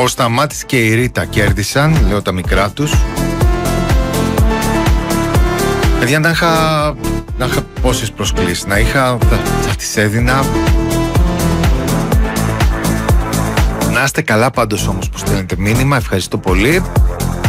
Ο Σταμάτης και η Ρίτα κέρδισαν, λέω τα μικρά τους. Παιδιά, να είχα πόσες προσκλήσεις να είχα, θα τις έδινα. Να είστε καλά πάντως όμως που στέλνετε μήνυμα, ευχαριστώ πολύ.